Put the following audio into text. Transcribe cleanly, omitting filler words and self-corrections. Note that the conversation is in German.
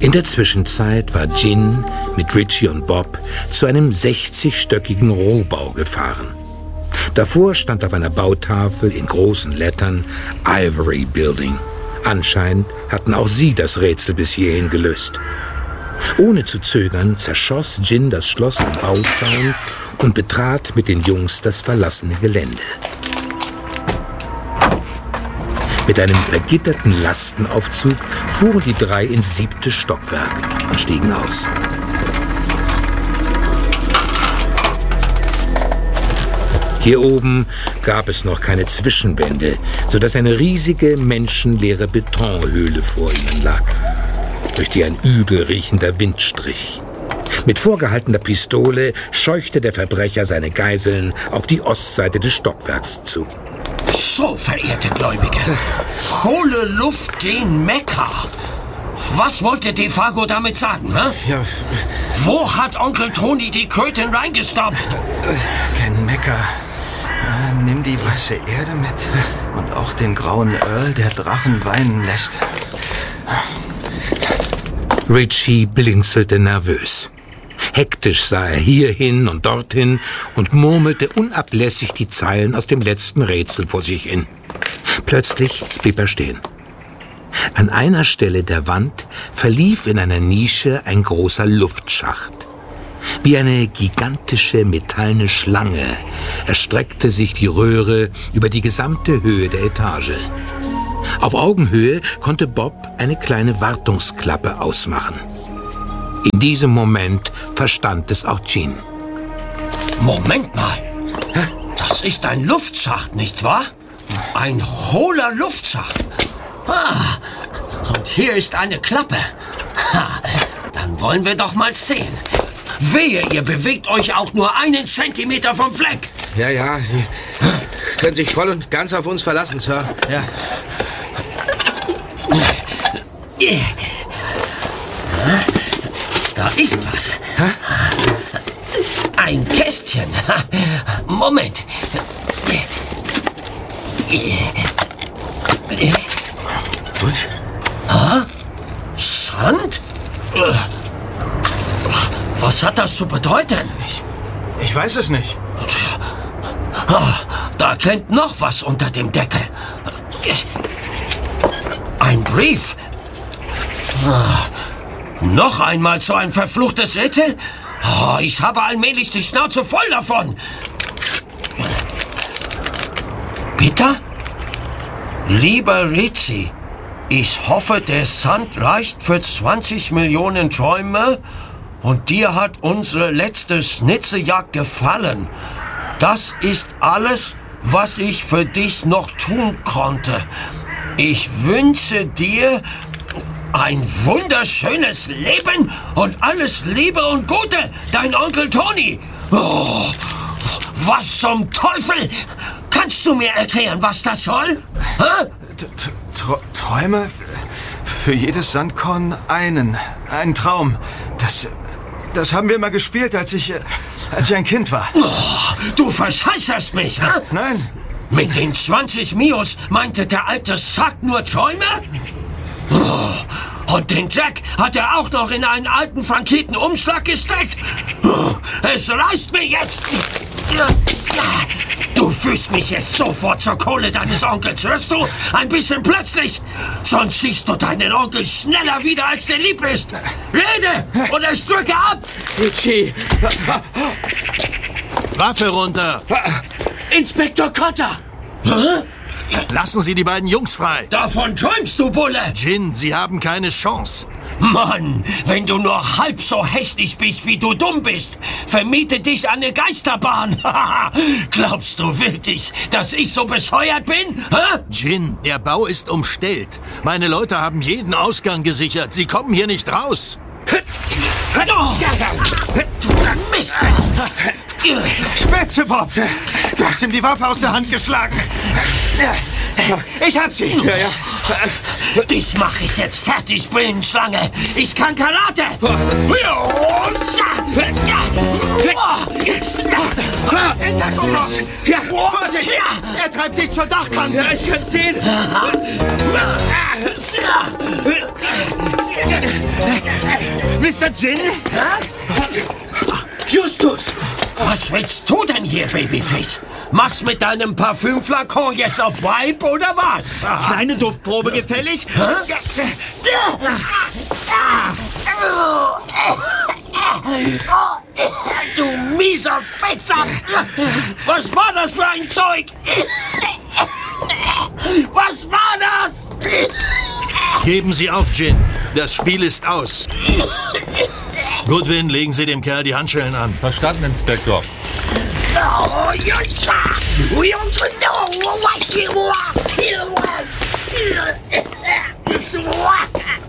In der Zwischenzeit war Jin mit Richie und Bob zu einem 60-stöckigen Rohbau gefahren. Davor stand auf einer Bautafel in großen Lettern Ivory Building. Anscheinend hatten auch sie das Rätsel bis hierhin gelöst. Ohne zu zögern zerschoss Jin das Schloss am Bauzaun und betrat mit den Jungs das verlassene Gelände. Mit einem vergitterten Lastenaufzug fuhren die drei ins 7. Stockwerk und stiegen aus. Hier oben gab es noch keine Zwischenwände, sodass eine riesige, menschenleere Betonhöhle vor ihnen lag, durch die ein übel riechender Wind strich. Mit vorgehaltener Pistole scheuchte der Verbrecher seine Geiseln auf die Ostseite des Stockwerks zu. So, verehrte Gläubige, hohle Luft gen Mekka. Was wollte Defago damit sagen, hä? Ja. Wo hat Onkel Tony die Kröten reingestopft? Kein Mekka. Nimm die weiße Erde mit und auch den grauen Earl, der Drachen weinen lässt. Richie blinzelte nervös. Hektisch sah er hierhin und dorthin und murmelte unablässig die Zeilen aus dem letzten Rätsel vor sich hin. Plötzlich blieb er stehen. An einer Stelle der Wand verlief in einer Nische ein großer Luftschacht. Wie eine gigantische metallene Schlange erstreckte sich die Röhre über die gesamte Höhe der Etage. Auf Augenhöhe konnte Bob eine kleine Wartungsklappe ausmachen. In diesem Moment verstand es auch Jin. Moment mal. Das ist ein Luftschacht, nicht wahr? Ein hohler Luftschacht. Und hier ist eine Klappe. Dann wollen wir doch mal sehen. Wehe, ihr bewegt euch auch nur einen Zentimeter vom Fleck. Ja, Sie können sich voll und ganz auf uns verlassen, Sir. Ja. Da ist was. Ein Kästchen. Moment. Und? Sand? Was hat das zu bedeuten? Ich weiß es nicht. Da klemmt noch was unter dem Deckel. Ein Brief. Noch einmal so ein verfluchtes Rätsel? Ich habe allmählich die Schnauze voll davon. Bitte? Lieber Rizzi, ich hoffe, der Sand reicht für 20 Millionen Träume und dir hat unsere letzte Schnitzejagd gefallen. Das ist alles, was ich für dich noch tun konnte. Ich wünsche dir ein wunderschönes Leben und alles Liebe und Gute, dein Onkel Tony. Oh, was zum Teufel? Kannst du mir erklären, was das soll? Träume? Für jedes Sandkorn einen. Ein Traum. Das haben wir mal gespielt, als ich ein Kind war. Oh, du verscheißerst mich, hä? Nein. Mit den 20 Mios meinte der alte Sack nur Träume? Oh, und den Jack hat er auch noch in einen alten frankierten Umschlag gesteckt? Oh, es reißt mir jetzt! Du führst mich jetzt sofort zur Kohle deines Onkels, hörst du? Ein bisschen plötzlich. Sonst schießt du deinen Onkel schneller wieder, als dir lieb ist. Rede oder ich drücke ab! Richie! Waffe runter! Inspektor Cotter! Hä? Lassen Sie die beiden Jungs frei! Davon träumst du, Bulle! Jin, Sie haben keine Chance. Mann, wenn du nur halb so hässlich bist, wie du dumm bist, vermiete dich eine Geisterbahn. Glaubst du wirklich, dass ich so bescheuert bin? Hä? Jin, der Bau ist umstellt. Meine Leute haben jeden Ausgang gesichert. Sie kommen hier nicht raus. Oh, du Mist! Spätze, Bob! Du hast ihm die Waffe aus der Hand geschlagen. Ich hab sie! Ja. Dich mach ich jetzt fertig, Brillenschlange! Ich kann Karate! Hintergrund! Ja, Vorsicht! Er treibt dich zur Dachkante! Ja, ich kann's sehen! Mr. Gin? Justus! Was willst du denn hier, Babyface? Machst mit deinem Parfümflakon jetzt auf Vibe oder was? Kleine Duftprobe gefällig? Du mieser Fetzer! Was war das für ein Zeug? Was war das? Geben Sie auf, Gin. Das Spiel ist aus. Goodwin, legen Sie dem Kerl die Handschellen an. Verstanden, Inspektor. Oh, Jungs! We don't know what you want.